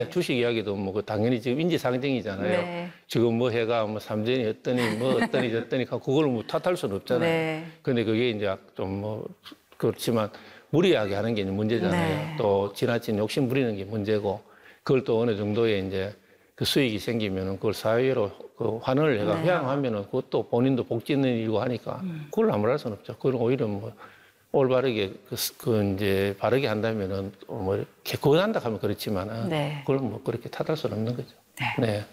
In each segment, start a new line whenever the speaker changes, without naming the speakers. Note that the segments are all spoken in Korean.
주식 이야기도 뭐 당연히 지금 인지상정이잖아요.
네.
지금 뭐 해가 뭐 삼전이 어떠니 뭐 어떠니 저떠니 그걸 뭐 탓할 수는 없잖아요.
네.
근데 그게 이제 좀 뭐 그렇지만 무리하게 하는 게 이제 문제잖아요.
네.
또 지나친 욕심 부리는 게 문제고 그걸 또 어느 정도의 이제 그 수익이 생기면은 그걸 사회로 그 환원을 해가
네.
회항하면은 그것도 본인도 복지 있는 일이고 하니까 그걸 아무랄 수는 없죠. 그건 오히려 뭐 올바르게 그 이제 바르게 한다면은 뭐 개콘한다 하면 그렇지만은
네.
그걸 뭐 그렇게 탓할 수는 없는 거죠.
네.
네.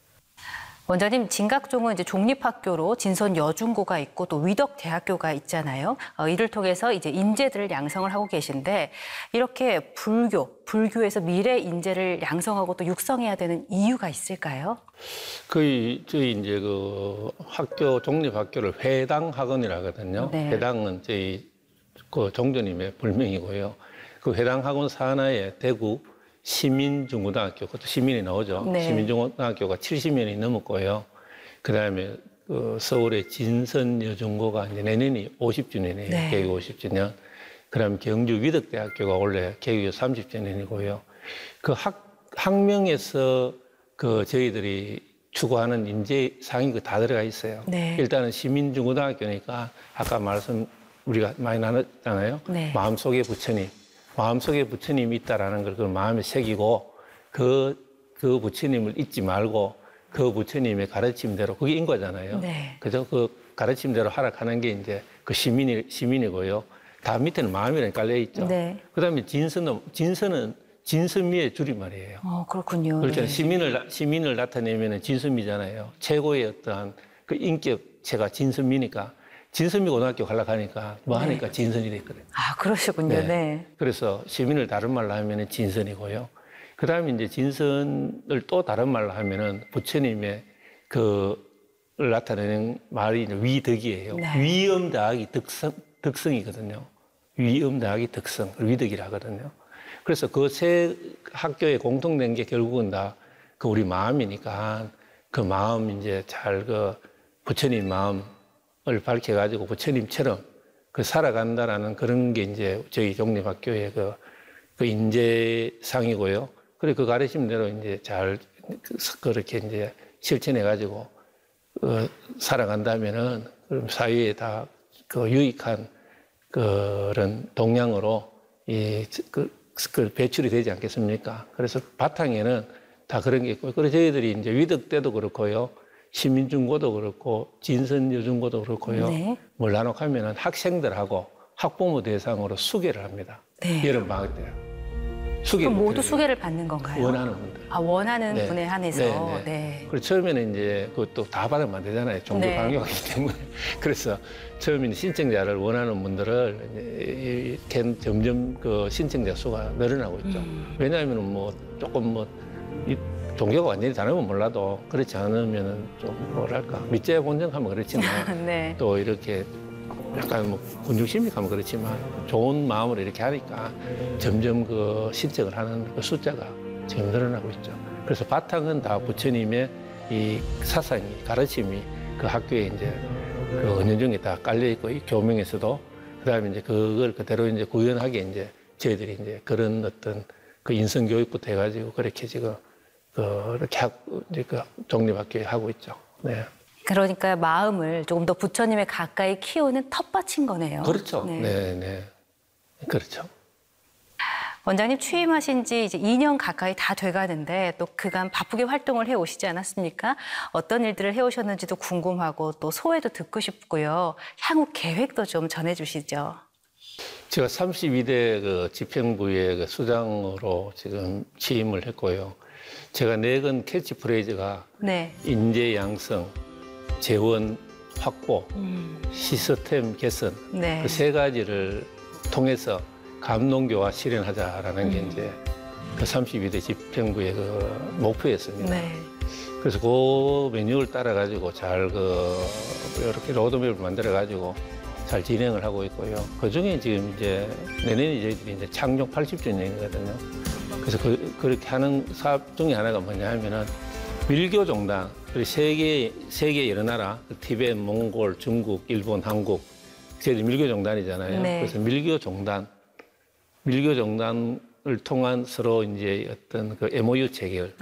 원장님, 진각종은 이제 종립학교로 진선 여중고가 있고 또 위덕대학교가 있잖아요. 이를 통해서 이제 인재들을 양성을 하고 계신데 이렇게 불교에서 미래 인재를 양성하고 또 육성해야 되는 이유가 있을까요?
저희 이제 그 학교 종립학교를 회당학원이라 하거든요.
네.
회당은 저희 그 종조님의 별명이고요. 그 회당학원 산하에 대구 시민중고등학교, 그것도 시민이 나오죠.
네.
시민중고등학교가 70년이 넘었고요. 그 다음에 그 서울의 진선여중고가 이제 내년이 50주년이에요.
네.
개교 50주년. 그 다음에 경주 위덕대학교가 원래 개교 30주년이고요. 그 학명에서 그 저희들이 추구하는 인재상이 다 들어가 있어요.
네.
일단은 시민중고등학교니까 아까 우리가 많이 나눴잖아요.
네.
마음속에 부처님이 있다라는 걸 그 마음에 새기고 그 부처님을 잊지 말고 그 부처님의 가르침대로 그게 인과잖아요.
네.
그래서 그 가르침대로 하락하는 게 이제 그 시민이고요. 다 밑에는 마음이라는 깔려 있죠.
네.
그다음에 진선은 진선미의 줄임말이에요.
그렇군요.
그렇죠.
네.
시민을 나타내면은 진선미잖아요. 최고의 어떠한 그 인격체가 진선미니까. 진선미 고등학교 가려고 하니까 뭐 하니까 진선이 됐거든요.
아, 그러시군요. 네.
그래서 시민을 다른 말로 하면은 진선이고요. 그 다음에 이제 진선을 또 다른 말로 하면은 부처님의 를 나타내는 말이 이제 위덕이에요.
네.
위엄 더하기 덕성이거든요. 위엄 더하기 덕성, 위덕이라 하거든요. 그래서 그 세 학교에 공통된 게 결국은 다 그 우리 마음이니까 그 마음 이제 잘 그 부처님 마음을 밝혀가지고 부처님처럼 그 살아간다라는 그런 게 이제 저희 종립학교의 그 인재상이고요. 그리고 그 가르침대로 이제 잘 그렇게 이제 실천해가지고 살아간다면은 그럼 사회에 다 그 유익한 그런 동향으로 그 배출이 되지 않겠습니까? 그래서 바탕에는 다 그런 게 있고, 그래서 저희들이 이제 위덕 때도 그렇고요. 시민중고도 그렇고 진선여중고도 그렇고요.
네.
뭘 나눠가면은 학생들하고 학부모 대상으로 수계를 합니다.
네.
여름 방학 때.
그럼 모두 수계를 받는 건가요?
원하는 분들.
아, 원하는
네.
분에 한해서.
네.
네.
그리고 처음에는 이제 그것도 다 받으면 안 되잖아요. 종교
네.
강요하기 때문에. 그래서 처음에는 신청자를 원하는 분들을 이제 점점 그 신청자 수가 늘어나고 있죠. 왜냐하면 뭐 조금 이 종교가 완전히 다르면 몰라도 그렇지 않으면은 좀 뭐랄까 밑에 본정하면 그렇지만
네.
또 이렇게 약간 뭐 군중심리하면 그렇지만 좋은 마음으로 이렇게 하니까 점점 그 신청을 하는 그 숫자가 지금 늘어나고 있죠. 그래서 바탕은 다 부처님의 이 사상이 가르침이 그 학교에 이제 그 은연중에 다 깔려 있고 이 교명에서도 그다음에 이제 그걸 그대로 이제 구현하게 이제 저희들이 이제 그런 어떤 그 인성 교육부터 해가지고 그렇게 지금 이렇게 이제 그 종립학교에 하고 있죠. 네.
그러니까 마음을 조금 더 부처님에 가까이 키우는 텃밭인 거네요.
그렇죠.
네.
네, 네. 그렇죠.
원장님 취임하신 지 이제 2년 가까이 다 돼가는데 또 그간 바쁘게 활동을 해오시지 않았습니까? 어떤 일들을 해오셨는지도 궁금하고 또 소회도 듣고 싶고요. 향후 계획도 좀 전해주시죠.
제가 32대 그 집행부의 그 수장으로 지금 취임을 했고요. 제가 내건 캐치프레이즈가
네.
인재 양성, 재원 확보, 시스템 개선
네.
그 세 가지를 통해서 감농교화 실현하자라는 게 이제 그 32대 집행부의 그 목표였습니다.
네.
그래서 그 메뉴를 따라가지고 잘 이렇게 로드맵을 만들어가지고 잘 진행을 하고 있고요. 그 중에 지금 이제 내년이 저희들이 이제 창립 80주년이거든요. 그래서 그렇게 하는 사업 중에 하나가 뭐냐 하면은 밀교종단, 그리고 세계 여러 나라, 티베트, 몽골, 중국, 일본, 한국, 저희들 밀교종단이잖아요.
네.
그래서 밀교종단 통한 서로 이제 어떤 그 MOU 체결